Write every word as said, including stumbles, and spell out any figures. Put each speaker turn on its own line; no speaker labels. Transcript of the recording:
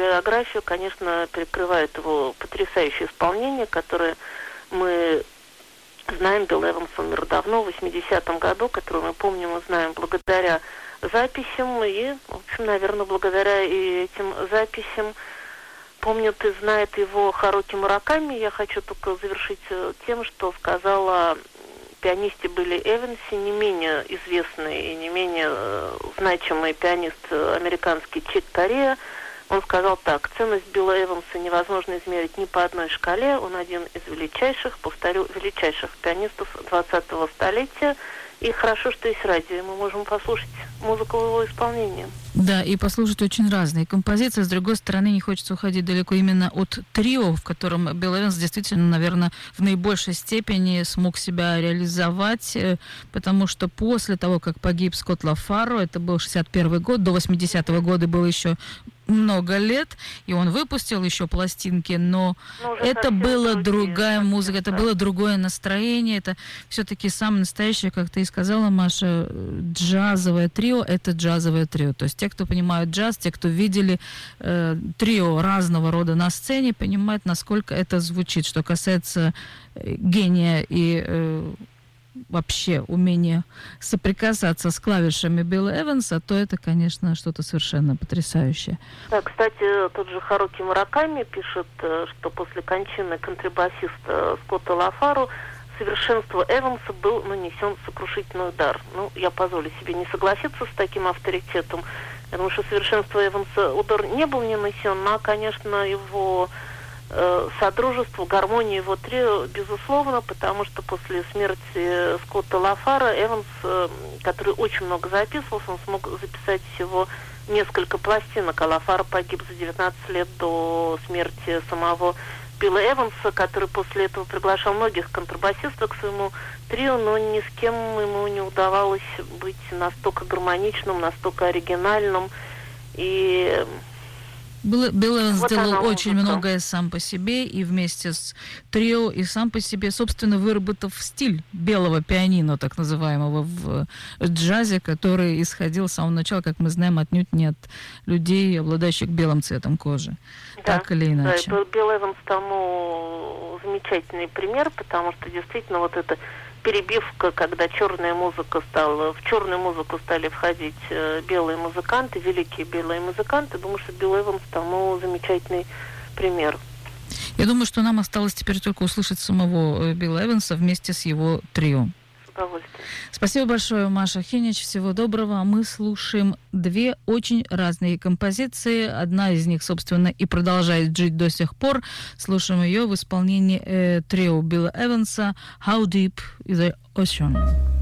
биографию, конечно, перекрывает его потрясающее исполнение, которое мы знаем. Билл Эванс умер давно, в восьмидесятом году, который мы помним и знаем благодаря записям. И, в общем, наверное, благодаря и этим записям помнят и знают его Харуки Мураками. Я хочу только завершить тем, что сказала пианисте Билли Эвансе не менее известный и не менее значимый пианист американский Чик Кореа. Он сказал так: ценность Билла Эванса невозможно измерить ни по одной шкале. Он один из величайших, повторю, величайших пианистов двадцатого столетия. И хорошо, что есть радио, и мы можем послушать музыку в его исполнении.
Да, и послушать очень разные композиции. С другой стороны, не хочется уходить далеко именно от трио, в котором Билл Эванс действительно, наверное, в наибольшей степени смог себя реализовать, потому что после того, как погиб Скотт Лафаро, это был шестьдесят первый год, до восьмидесятого года было еще много лет, и он выпустил еще пластинки, но, но это была другая музыка, это было другое настроение, это все-таки самое настоящее, как ты и сказала, Маша, джазовое трио, это джазовое трио. То есть те, кто понимают джаз, те, кто видели э, трио разного рода на сцене, понимают, насколько это звучит. Что касается э, гения и э, вообще умение соприкасаться с клавишами Билла Эванса, то это, конечно, что-то совершенно потрясающее.
Да, кстати, тот же Харуки Мураками пишет, что после кончины контрабасиста Скотта Лафаро совершенству Эванса был нанесен сокрушительный удар. Ну, я позволю себе не согласиться с таким авторитетом. Я думаю, что совершенству Эванса удар не был нанесен, но, конечно, его содружество, гармония его трио, безусловно, потому что после смерти Скотта Лафаро Эванс, который очень много записывался, он смог записать всего несколько пластинок, а Лафаро погиб за девятнадцать лет до смерти самого Билла Эванса, который после этого приглашал многих контрабасистов к своему трио, но ни с кем ему не удавалось быть настолько гармоничным, настолько оригинальным. И
Билл, Билл Эванс
вот
сделал очень музыка. многое сам по себе, и вместе с трио, и сам по себе, собственно, выработав стиль белого пианино, так называемого, в джазе, который исходил с самого начала, как мы знаем, отнюдь не от людей, обладающих белым цветом кожи.
Да,
так или иначе.
Да, Билл Эванс тому замечательный пример, потому что действительно вот эта перебивка, когда черная музыка стала, в черную музыку стали входить э, белые музыканты, великие белые музыканты. Думаю, что Билл Эванс тому замечательный пример.
Я думаю, что нам осталось теперь только услышать самого Билла Эванса вместе с его трио.
С удовольствием.
Спасибо большое, Маша Хинич. Всего доброго. Мы слушаем две очень разные композиции. Одна из них, собственно, и продолжает жить до сих пор. Слушаем ее в исполнении э, трио Билла Эванса «How Deep is the Ocean».